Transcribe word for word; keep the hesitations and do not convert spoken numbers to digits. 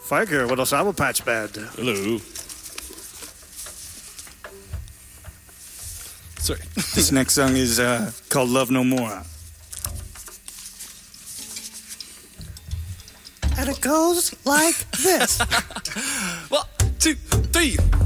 Fiker with a Sour Patch Band. Hello. Sorry. This next song is uh, called Love No More. And it goes like this. One, two, three.